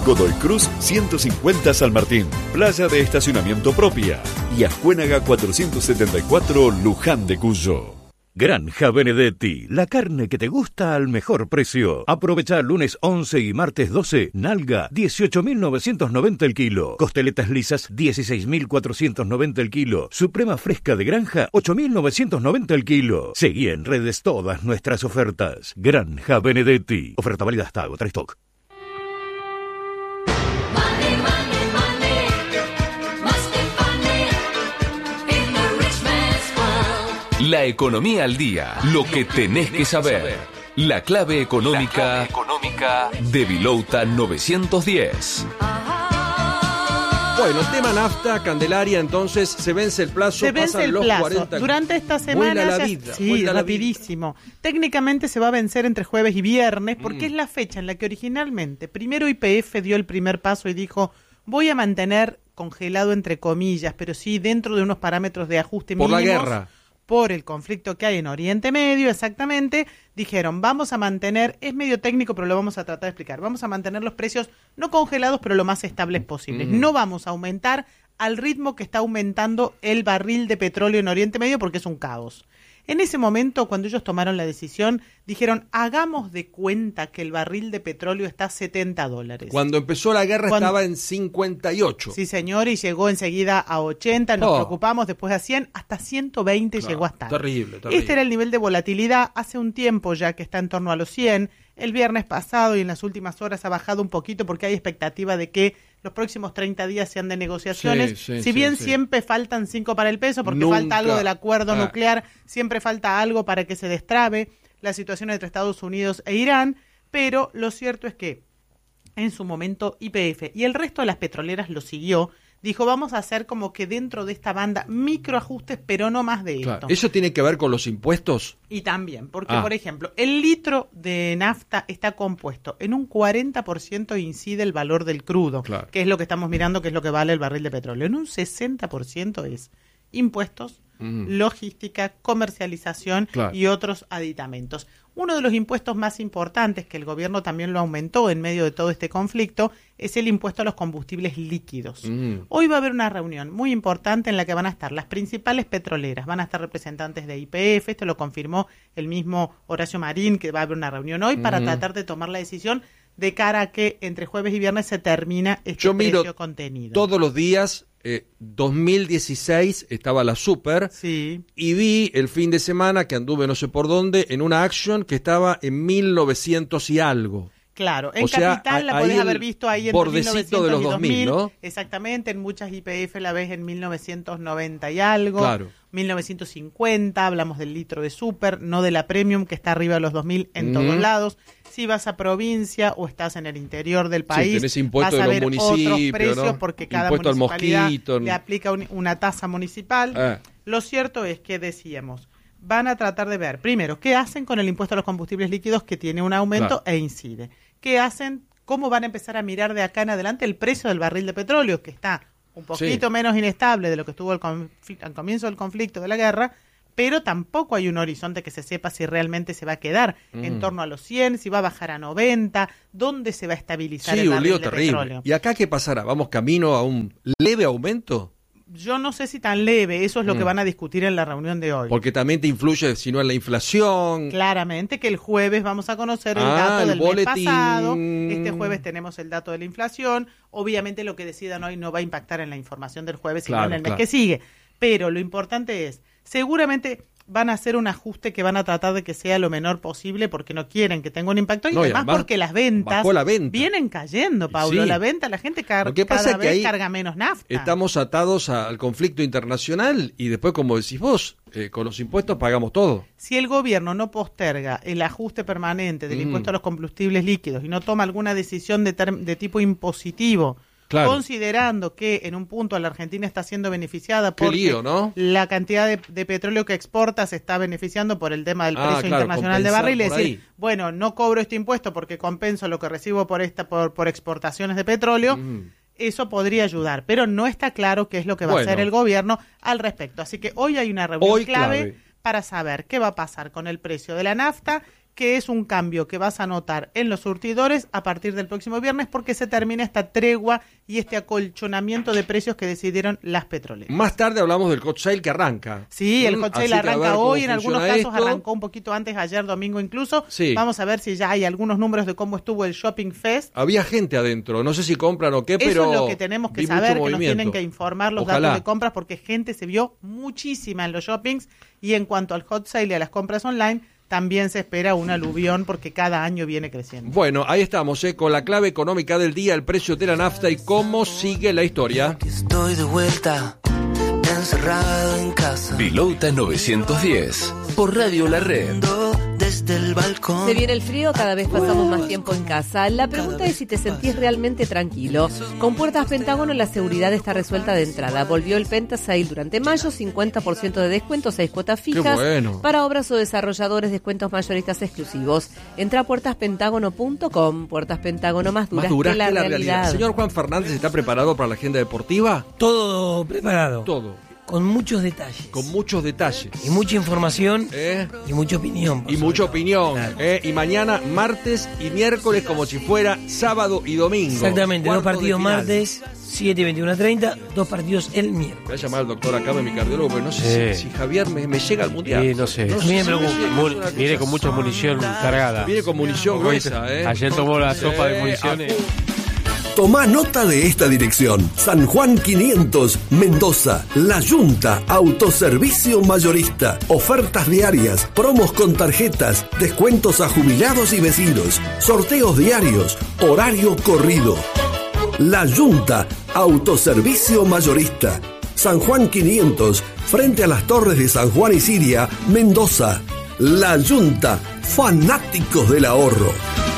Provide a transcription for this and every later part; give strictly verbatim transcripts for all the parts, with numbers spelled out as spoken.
Godoy Cruz ciento cincuenta San Martín, playa de estacionamiento propia, y Ascuénaga cuatrocientos setenta y cuatro Luján de Cuyo. Granja Benedetti, la carne que te gusta al mejor precio. Aprovecha lunes once y martes doce, nalga dieciocho mil novecientos noventa el kilo. Costeletas lisas dieciséis mil cuatrocientos noventa el kilo. Suprema fresca de granja ocho mil novecientos noventa el kilo. Seguí en redes todas nuestras ofertas. Granja Benedetti. Oferta válida hasta agotar stock. La economía al día, lo que tenés que saber. La clave económica, La clave económica de Vilouta novecientos diez. Bueno, el tema nafta, Candelaria, entonces se vence el plazo, se vence pasan el los plazo. cuarenta. Durante esta semana, la ya, vida, sí, la rapidísimo. Vida. Técnicamente se va a vencer entre jueves y viernes, porque Mm. es la fecha en la que originalmente, primero Y P F dio el primer paso y dijo, voy a mantener congelado entre comillas, pero sí dentro de unos parámetros de ajuste Por mínimos. la guerra. Por el conflicto que hay en Oriente Medio, exactamente, dijeron, vamos a mantener, es medio técnico, pero lo vamos a tratar de explicar, vamos a mantener los precios no congelados, pero lo más estables posibles. Mm. No vamos a aumentar al ritmo que está aumentando el barril de petróleo en Oriente Medio porque es un caos. En ese momento, cuando ellos tomaron la decisión, dijeron, hagamos de cuenta que el barril de petróleo está a setenta dólares. Cuando empezó la guerra Cuando... estaba en cincuenta y ocho. Sí, señor, y llegó enseguida a ochenta, nos oh. preocupamos, después a cien, hasta ciento veinte Claro, llegó hasta. Terrible, terrible. Este era el nivel de volatilidad hace un tiempo ya que está en torno a los cien. El viernes pasado y en las últimas horas ha bajado un poquito porque hay expectativa de que los próximos treinta días sean de negociaciones. Sí, sí, si bien sí, siempre sí. faltan cinco para el peso, porque Nunca. falta algo del acuerdo ah. nuclear, siempre falta algo para que se destrabe la situación entre Estados Unidos e Irán, pero lo cierto es que en su momento Y P F y el resto de las petroleras lo siguió. Dijo, vamos a hacer como que dentro de esta banda microajustes, pero no más de Claro. esto. ¿Eso tiene que ver con los impuestos? Y también, porque Ah. por ejemplo, el litro de nafta está compuesto en un cuarenta por ciento incide el valor del crudo, Claro. que es lo que estamos mirando, que es lo que vale el barril de petróleo. En un sesenta por ciento es impuestos, Mm. logística, comercialización Claro. y otros aditamentos. Uno de los impuestos más importantes, que el gobierno también lo aumentó en medio de todo este conflicto, es el impuesto a los combustibles líquidos. Mm. Hoy va a haber una reunión muy importante en la que van a estar las principales petroleras, van a estar representantes de Y P F, esto lo confirmó el mismo Horacio Marín, que va a haber una reunión hoy para Mm. tratar de tomar la decisión de cara a que entre jueves y viernes se termina este Yo miro precio contenido. todos los días, eh, dos mil dieciséis estaba la Super, Sí. y vi el fin de semana que anduve no sé por dónde en una Action que estaba en mil novecientos y algo. Claro, en O sea, Capital la ahí podés el haber visto ahí en bordecito mil novecientos de los y dos mil, ¿no? Exactamente, en muchas Y P F la ves en mil novecientos noventa y algo, Claro. mil novecientos cincuenta, hablamos del litro de Super, no de la Premium que está arriba de los dos mil en Ujú. todos lados. Si vas a provincia o estás en el interior del país, tenés impuesto vas a de ver los municipios, otros precios ¿no? porque cada Impuesto al municipalidad mosquito. le aplica un- una tasa municipal. Ah. Lo cierto es que decíamos, van a tratar de ver, primero, qué hacen con el impuesto a los combustibles líquidos que tiene un aumento Claro. e incide. ¿Qué hacen? ¿Cómo van a empezar a mirar de acá en adelante el precio del barril de petróleo, que está un poquito Sí. menos inestable de lo que estuvo al, confl- al comienzo del conflicto de la guerra, pero tampoco hay un horizonte que se sepa si realmente se va a quedar Mm. en torno a los cien, si va a bajar a noventa, dónde se va a estabilizar Sí, el un barril lío de terrible. petróleo. ¿Y acá qué pasará? ¿Vamos camino a un leve aumento? Yo no sé si tan leve, eso es lo Mm. que van a discutir en la reunión de hoy. Porque también te influye, si no, en la inflación. Claramente que el jueves vamos a conocer el Ah, dato el del boletín. mes pasado. Este jueves tenemos el dato de la inflación. Obviamente lo que decidan hoy no va a impactar en la información del jueves, sino Claro, en el mes claro. que sigue. Pero lo importante es, seguramente van a hacer un ajuste que van a tratar de que sea lo menor posible porque no quieren que tenga un impacto y No, y además, además porque las ventas bajó la venta. vienen cayendo, Paulo. Sí. La venta, la gente car- Lo que pasa cada es que vez ahí carga menos nafta. Estamos atados a- al conflicto internacional y después, como decís vos, eh, con los impuestos pagamos todo. Si el gobierno no posterga el ajuste permanente del Mm. impuesto a los combustibles líquidos y no toma alguna decisión de, term- de tipo impositivo, Claro. considerando que en un punto la Argentina está siendo beneficiada Qué porque lío, ¿no? la cantidad de, de petróleo que exporta se está beneficiando por el tema del Ah, precio claro, internacional de compensar barril, es por decir, ahí. bueno, no cobro este impuesto porque compenso lo que recibo por esta por, por exportaciones de petróleo. Mm. Eso podría ayudar, pero no está claro qué es lo que va Bueno. a hacer el gobierno al respecto. Así que hoy hay una reunión Hoy clave, clave. para saber qué va a pasar con el precio de la nafta, que es un cambio que vas a notar en los surtidores a partir del próximo viernes porque se termina esta tregua y este acolchonamiento de precios que decidieron las petroleras. Más tarde hablamos del hot sale que arranca. Sí, el hot sale arranca hoy, en algunos casos esto. arrancó un poquito antes, ayer domingo incluso. Sí. Vamos a ver si ya hay algunos números de cómo estuvo el Shopping Fest. Había gente adentro, no sé si compran o qué, Eso pero es lo que tenemos que vi saber, mucho que nos movimiento. tienen que informar los Ojalá. datos de compras porque gente se vio muchísima en los shoppings y en cuanto al hot sale y a las compras online, también se espera un aluvión porque cada año viene creciendo. Bueno, ahí estamos, ¿eh? Con la clave económica del día, el precio de la nafta y cómo sigue la historia. Estoy de vuelta, encerrado en casa. Villouta novecientos diez, por Radio La Red. Desde el balcón. Se viene el frío, cada vez pasamos más tiempo en casa. La pregunta es si te sentís realmente tranquilo. Con Puertas Pentágono la seguridad está resuelta de entrada. Volvió el Penta Sale durante mayo, cincuenta por ciento de descuento, seis cuotas fijas. Bueno. Para obras o desarrolladores, descuentos mayoristas exclusivos. Entra a puertas pentágono punto com. Puertas Pentágono, más duras, Más duras que la, que la realidad. realidad. Señor Juan Fernández, ¿está preparado para la agenda deportiva? Todo preparado. Todo. Con muchos detalles. Con muchos detalles. Y mucha información. ¿Eh? Y mucha opinión. Y mucha opinión. Claro. ¿eh? Y mañana, martes y miércoles, como si fuera sábado y domingo. Exactamente, dos Cuartos de partidos final. martes, siete y veintiuno treinta, dos partidos el miércoles. Voy a llamar al doctor acá, mi cardiólogo, pero no sé Sí. si, si Javier me, me llega al mundial. Sí, no sé. A mí me si preocupa. llega, Mu- es una viene cosa con mucha sana. munición cargada. Viene con munición gruesa, ¿eh? Ayer tomó la Sí, sopa de a municiones. full. Tomá nota de esta dirección. San Juan quinientos, Mendoza. La Yunta, autoservicio mayorista. Ofertas diarias, promos con tarjetas, descuentos a jubilados y vecinos, sorteos diarios, horario corrido. La Yunta, autoservicio mayorista. San Juan quinientos, frente a las torres de San Juan y Siria, Mendoza. La Yunta, fanáticos del ahorro.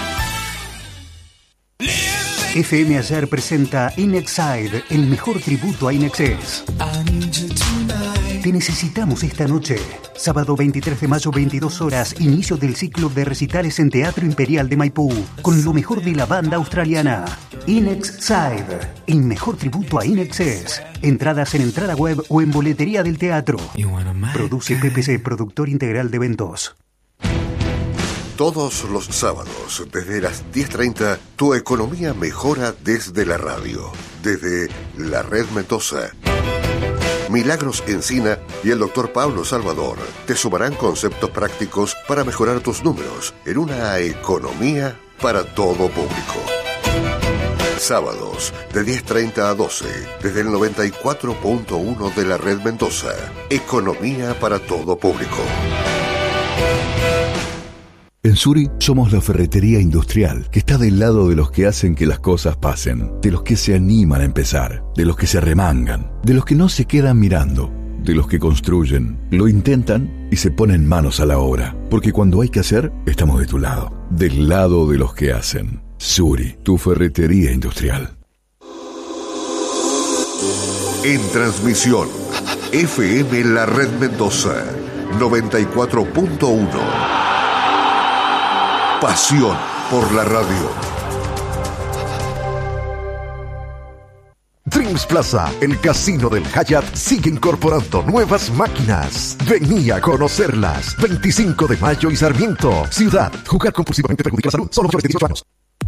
F M Ayer presenta Inexide, el mejor tributo a Inexcess. Te necesitamos esta noche. Sábado veintitrés de mayo, veintidós horas, inicio del ciclo de recitales en Teatro Imperial de Maipú, con lo mejor de la banda australiana. Inexide, el mejor tributo a Inexcess. Entradas en entrada web o en boletería del teatro. Produce P P C, productor integral de eventos. Todos los sábados, desde las diez treinta, tu economía mejora desde la radio, desde la Red Mendoza. Milagros Encina y el doctor Pablo Salvador te sumarán conceptos prácticos para mejorar tus números en una economía para todo público. Sábados, de diez treinta a doce, desde el noventa y cuatro punto uno de la Red Mendoza. Economía para todo público. En Suri somos la ferretería industrial que está del lado de los que hacen que las cosas pasen, de los que se animan a empezar, de los que se remangan, de los que no se quedan mirando, de los que construyen, lo intentan y se ponen manos a la obra, porque cuando hay que hacer, estamos de tu lado, del lado de los que hacen. Suri, tu ferretería industrial. En transmisión, F M La Red Mendoza, noventa y cuatro punto uno. Pasión por la radio. Dreams Plaza, el casino del Hyatt, sigue incorporando nuevas máquinas. Vení a conocerlas. veinticinco de mayo y Sarmiento. Ciudad. Jugar compulsivamente perjudica la salud. Solo mayores de dieciocho años.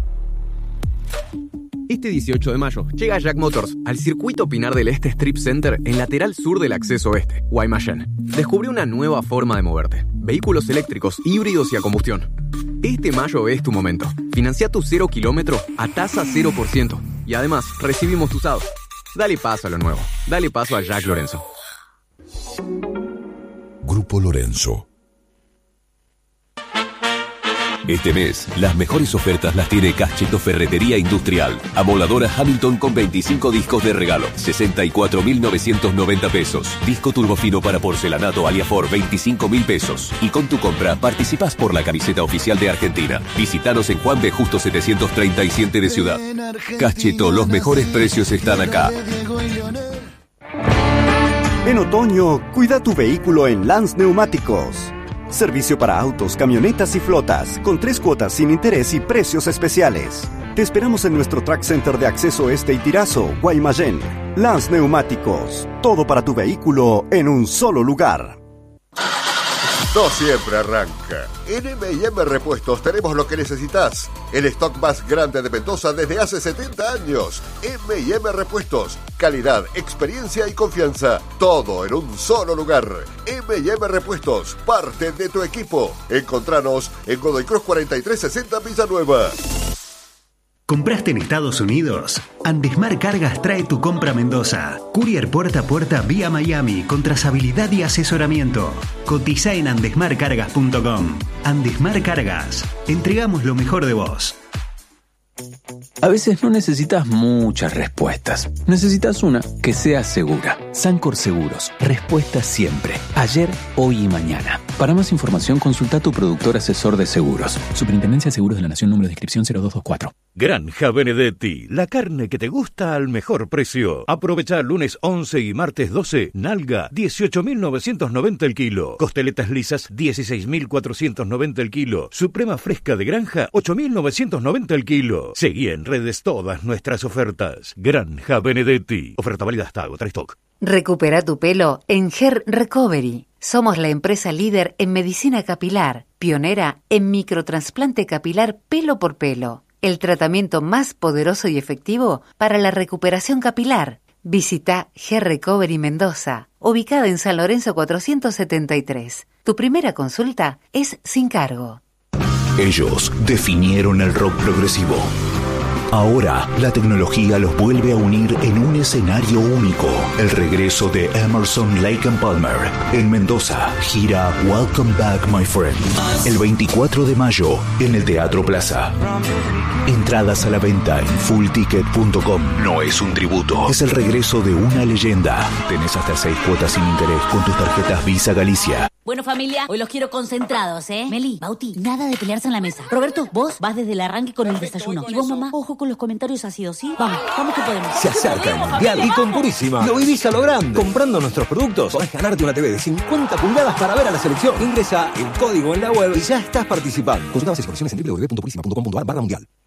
Este dieciocho de mayo llega Jack Motors al circuito Pinar del Este Strip Center en lateral sur del acceso oeste, Guaymallén. Descubre una nueva forma de moverte. Vehículos eléctricos, híbridos y a combustión. Este mayo es tu momento. Financia tu cero kilómetro a tasa cero por ciento. Y además, recibimos usados. Dale paso a lo nuevo. Dale paso a Jack Lorenzo. Grupo Lorenzo. Este mes, las mejores ofertas las tiene Cacheto Ferretería Industrial. Amoladora Hamilton con veinticinco discos de regalo, sesenta y cuatro mil novecientos noventa pesos. Disco turbofino para porcelanato Aliafor, veinticinco mil pesos. Y con tu compra participás por la camiseta oficial de Argentina. Visítanos en Juan B. Justo setecientos treinta y siete de Ciudad. Cacheto, los mejores precios están acá. En otoño, cuida tu vehículo en Lance Neumáticos. Servicio para autos, camionetas y flotas, con tres cuotas sin interés y precios especiales. Te esperamos en nuestro Track Center de Acceso Este y Tirazo, Guaymallén. Lance Neumáticos, todo para tu vehículo en un solo lugar. No siempre arranca. En M y M Repuestos tenemos lo que necesitas. El stock más grande de Mendoza desde hace setenta años. M y M Repuestos. Calidad, experiencia y confianza. Todo en un solo lugar. M y M Repuestos. Parte de tu equipo. Encontranos en Godoy Cruz cuarenta y tres sesenta Villanueva. ¿Compraste en Estados Unidos? Andesmar Cargas trae tu compra a Mendoza. Courier puerta a puerta vía Miami con trazabilidad y asesoramiento. Cotiza en andesmar cargas punto com. Andesmar Cargas. Entregamos lo mejor de vos. A veces no necesitas muchas respuestas. Necesitas una que sea segura. Sancor Seguros. Respuesta siempre. Ayer, hoy y mañana. Para más información, consulta a tu productor asesor de seguros. Superintendencia de Seguros de la Nación, número de inscripción cero dos dos cuatro. Granja Benedetti, la carne que te gusta al mejor precio. Aprovecha lunes once y martes doce, nalga dieciocho mil novecientos noventa el kilo. Costeletas lisas dieciséis mil cuatrocientos noventa el kilo. Suprema fresca de granja ocho mil novecientos noventa el kilo. Seguí en redes todas nuestras ofertas. Granja Benedetti. Oferta válida hasta agotar stock. Recupera tu pelo en Hair Recovery. Somos la empresa líder en medicina capilar, pionera en microtrasplante capilar pelo por pelo. El tratamiento más poderoso y efectivo para la recuperación capilar. Visita Hair Recovery Mendoza, ubicada en San Lorenzo cuatrocientos setenta y tres. Tu primera consulta es sin cargo. Ellos definieron el rock progresivo. Ahora, la tecnología los vuelve a unir en un escenario único. El regreso de Emerson, Lake and Palmer en Mendoza. Gira Welcome Back, My Friend. El veinticuatro de mayo en el Teatro Plaza. Entradas a la venta en full ticket punto com. No es un tributo, es el regreso de una leyenda. Tenés hasta seis cuotas sin interés con tus tarjetas Visa Galicia. Bueno, familia, hoy los quiero concentrados, ¿eh? Meli, Bauti, nada de pelearse en la mesa. Roberto, vos vas desde el arranque con el desayuno. Y vos, mamá, ojo con los comentarios ácidos, ¿sí? Vamos, vamos que podemos. Se acerca el Mundial y con Purísima lo vivís a lo grande. Comprando nuestros productos podés ganarte una T V de cincuenta pulgadas para ver a la selección. Ingresa el código en la web y ya estás participando. Consulta bases y condiciones en doble u doble u doble u punto purísima punto com punto a r barra mundial.